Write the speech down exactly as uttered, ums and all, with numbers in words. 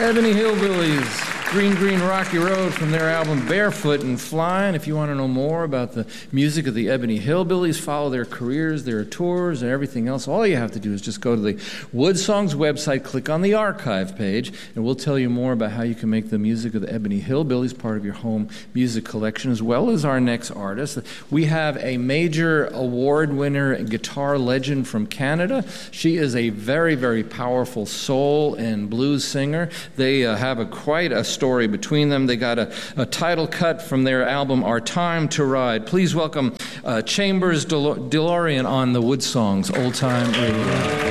Ebony Hillbillies, Green Green Rocky Road from their album Barefoot and Flying. If you want to know more about the music of the Ebony Hillbillies, follow their careers, their tours, and everything else, all you have to do is just go to the Wood Songs website, click on the archive page, and we'll tell you more about how you can make the music of the Ebony Hillbillies part of your home music collection, as well as our next artist. We have a major award winner guitar legend from Canada. She is a very, very powerful soul and blues singer. They uh, have a quite a story between them. They got a, a title cut from their album, Our Time to Ride. Please welcome uh, Chambers DeLorean on the Wood Songs Old Time Radio.